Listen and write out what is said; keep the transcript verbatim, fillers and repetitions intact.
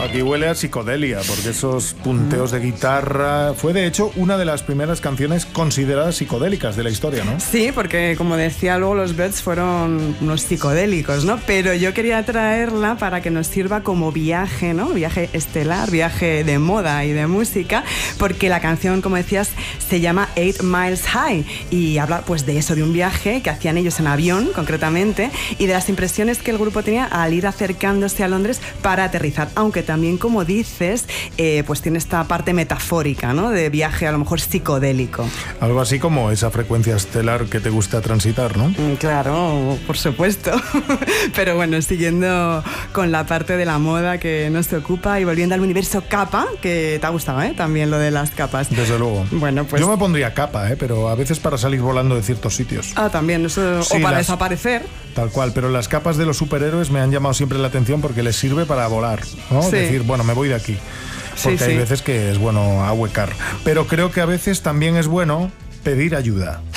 aquí huele a psicodelia, porque esos punteos de guitarra... Fue, de hecho, una de las primeras canciones consideradas psicodélicas de la historia, ¿no? Sí, porque, como decía luego, los Byrds fueron unos psicodélicos, ¿no? Pero yo quería traerla para que nos sirva como viaje, ¿no? Viaje estelar, viaje de moda y de música, porque la canción, como decías, se llama Eight Miles High y habla, pues, de eso, de un viaje que hacían ellos en avión, concretamente, y de las impresiones que el grupo tenía al ir acercándose a Londres para aterrizar, aunque también, como dices, eh, pues tiene esta parte metafórica, ¿no? De viaje a lo mejor psicodélico. Algo así como esa frecuencia estelar que te gusta transitar, ¿no? Mm, claro, por supuesto. Pero bueno, siguiendo con la parte de la moda que nos ocupa y volviendo al universo capa, que te ha gustado, ¿eh? También lo de las capas. Desde luego. Bueno, pues... Yo me pondría capa, ¿eh? Pero a veces para salir volando de ciertos sitios. Ah, también, eso, sí, o para las... desaparecer. Tal cual, pero las capas de los superhéroes me han llamado siempre la atención porque les sirve para volar, ¿no? Sí. Decir, bueno, me voy de aquí. Porque sí, hay sí. veces que es bueno ahuecar. Pero creo que a veces también es bueno pedir ayuda.